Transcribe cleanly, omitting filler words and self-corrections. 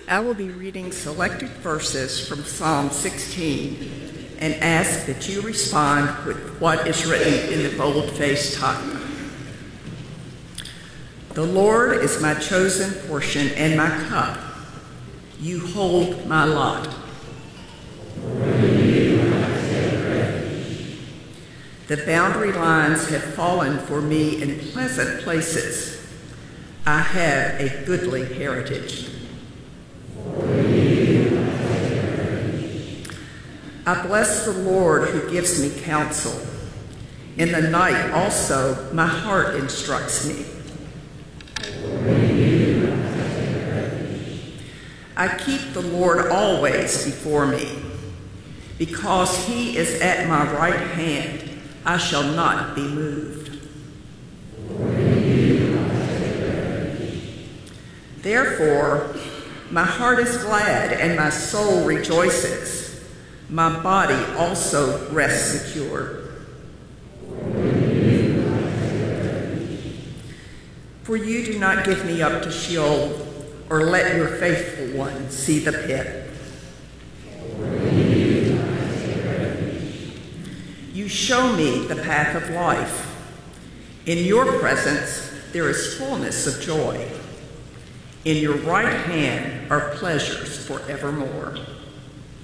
I will be reading selected verses from Psalm 16 and ask that you respond with what is written in the bold-faced type. The Lord is my chosen portion and my cup. You hold my lot. The boundary lines have fallen for me in pleasant places. I have a goodly heritage. I bless the Lord who gives me counsel. In the night also my heart instructs me. I keep the Lord always before me. Because he is at my right hand, I shall not be moved. Therefore, my heart is glad and my soul rejoices. My body also rests secure. For you do not give me up to Sheol, or let your faithful one see the pit. You show me the path of life. In your presence there is fullness of joy. In your right hand are pleasures forevermore.